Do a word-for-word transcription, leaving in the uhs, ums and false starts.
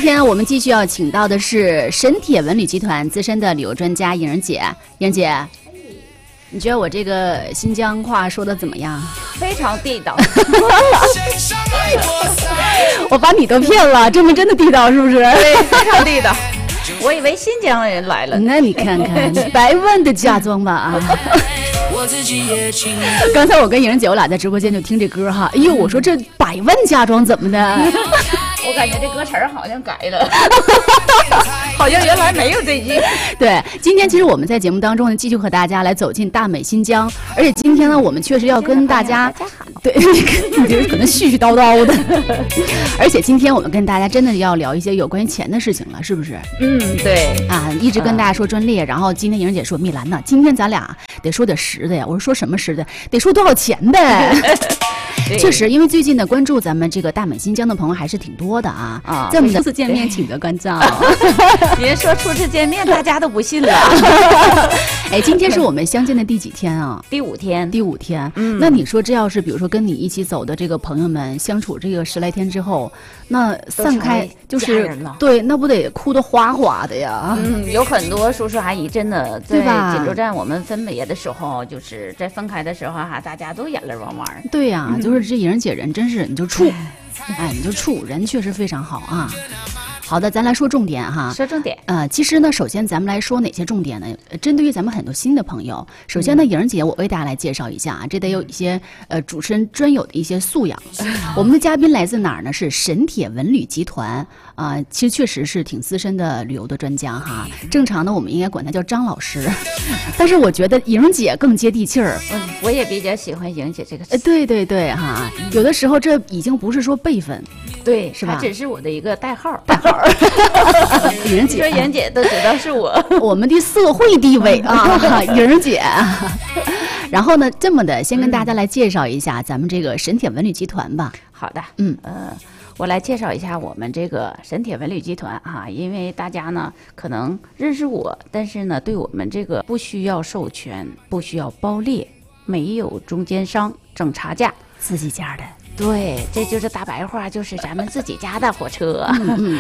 天我们继续要请到的是神铁文旅集团资深的旅游专家莹姐。莹姐，你觉得我这个新疆话说的怎么样？ 非常地道。 我把你都骗了，这么真的地道是不是？ 对，非常地道。我以为新疆人来了。 那你看看，百万的嫁妆吧啊！刚才我跟莹姐我俩在直播间就听这歌哈，哎呦，我说这百万嫁妆怎么的？ 我感觉这歌词儿好像改了，好像原来没有这句。 对，今天其实我们在节目当中呢，继续和大家来走进大美新疆，而且今天呢，我们确实要跟大家，对，你这可能絮絮叨叨的，而且今天我们跟大家真的要聊一些有关于钱的事情了，是不是？ 嗯，对啊，一直跟大家说专列，然后今天莹姐说米兰呢，今天咱俩得说点实的呀。我说说什么实的？得说多少钱呗。确实，因为最近呢，关注咱们这个大美新疆的朋友还是挺多的啊。啊，在我们的初次见面，请得关照。 别说初次见面，大家都不信了。 哎，今天是我们相见的第几天啊？ 第五天。 第五天。 嗯。 那你说，这要是比如说跟你一起走的这个朋友们相处这个十来天之后，那散开就是对，那不得哭得哗哗的呀？ 嗯，有很多叔叔阿姨真的在锦州站我们分别的时候，就是在分开的时候哈，大家都眼泪汪汪。 对呀、啊，就是这莹姐人真是你就处，哎，你就处人确实非常好啊。好的，咱来说重点哈。 说重点。 呃，其实呢，首先咱们来说哪些重点呢？针对于咱们很多新的朋友，首先呢，莹儿姐我为大家来介绍一下啊，这得有一些呃主持人专有的一些素养。我们的嘉宾来自哪儿呢？是神铁文旅集团啊、呃，其实确实是挺资深的旅游的专家哈。正常呢，我们应该管他叫张老师，但是我觉得莹儿姐更接地气儿。 嗯，我也比较喜欢莹姐这个词。 呃，对对对哈，有的时候这已经不是说辈分， 对， 是吧？ 只是我的一个代号，代号。 莹姐， 说莹姐都知道是我， 我们的社会地位啊，莹姐。然后呢，这么的，先跟大家来介绍一下咱们这个神铁文旅集团吧。 好的， 嗯， 呃，我来介绍一下我们这个神铁文旅集团啊，因为大家呢可能认识我，但是呢，对我们这个不需要授权，不需要包列，没有中间商挣差价， 自己家的。 对，这就是大白话，就是咱们自己家的火车。 嗯嗯